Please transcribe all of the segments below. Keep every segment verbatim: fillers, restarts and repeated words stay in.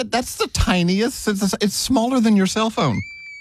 That's the tiniest. It's, it's smaller than your cell phone.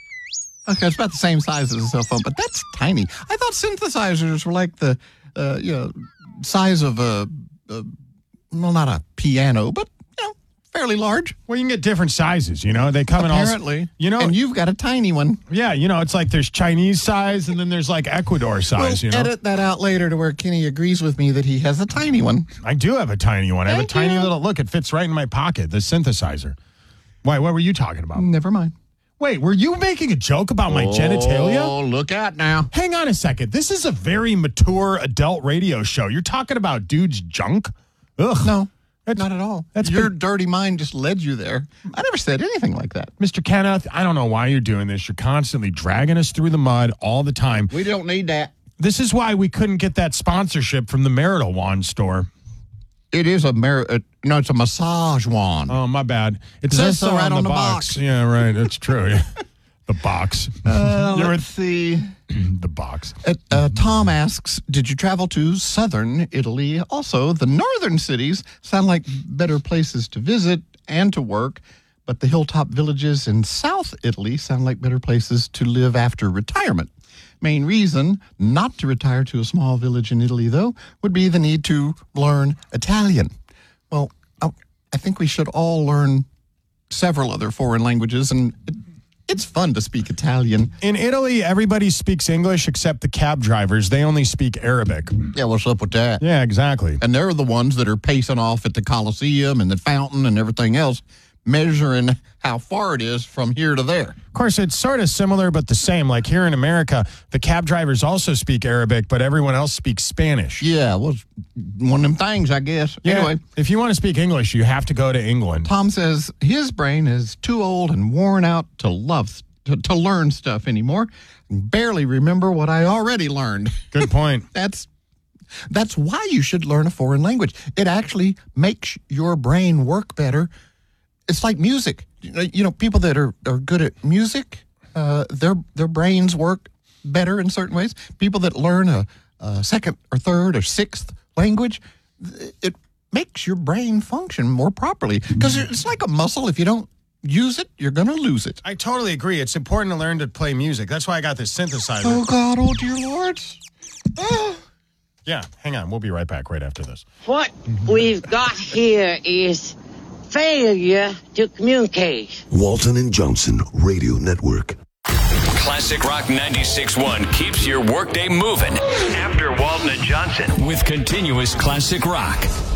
Okay, it's about the same size as a cell phone, but that's tiny. I thought synthesizers were like the, uh, you know, size of a, a, well, not a piano, but, you know, fairly large. Well, you can get different sizes, you know? They come in all... Apparently. You know, and you've got a tiny one. Yeah, you know, it's like there's Chinese size and then there's like Ecuador size, we'll you know? edit that out later to where Kenny agrees with me that he has a tiny one. I do have a tiny one. I have Thank a tiny you. little... Look, it fits right in my pocket, the synthesizer. Why, what were you talking about? Never mind. Wait, were you making a joke about my genitalia? Oh, look out now. Hang on a second. This is a very mature adult radio show. You're talking about dude's junk? Ugh. No, That's, not at all. That's Your been, dirty mind just led you there. I never said anything like that. Mister Kenneth, I don't know why you're doing this. You're constantly dragging us through the mud all the time. We don't need that. This is why we couldn't get that sponsorship from the Marital Wand store. It is a mar- uh, no, it's a massage wand. Oh, my bad. It Is says that so right on, on the, the box. box? Yeah, right. That's true. The box. Uh, You ever- let's see. the box. Uh, uh, Tom asks, did you travel to southern Italy? Also, the northern cities sound like better places to visit and to work, but the hilltop villages in South Italy sound like better places to live after retirement. Main reason not to retire to a small village in Italy, though, would be the need to learn Italian. Well, I, I think we should all learn several other foreign languages, and it, it's fun to speak Italian. In Italy, everybody speaks English except the cab drivers. They only speak Arabic. Yeah, what's up with that? Yeah, exactly. And they're the ones that are pacing off at the Coliseum and the fountain and everything else, measuring how far it is from here to there. Of course, it's sort of similar but the same. Like here in America, the cab drivers also speak Arabic, but everyone else speaks Spanish. Yeah, well, it's one of them things, I guess. Yeah, Anyway, if you want to speak English, you have to go to England. Tom says his brain is too old and worn out to love, to, to learn stuff anymore. Barely remember what I already learned. Good point. That's that's why you should learn a foreign language. It actually makes your brain work better. It's like music. You know, people that are, are good at music, uh, their their brains work better in certain ways. People that learn a, a second or third or sixth language, it makes your brain function more properly. Because it's like a muscle. If you don't use it, you're going to lose it. I totally agree. It's important to learn to play music. That's why I got this synthesizer. Oh, God. Oh, dear Lord. Oh. Yeah, hang on. We'll be right back right after this. What we've got here is failure to communicate. Walton and Johnson Radio Network. Classic Rock ninety-six point one keeps your workday moving. After Walton and Johnson. With continuous classic rock.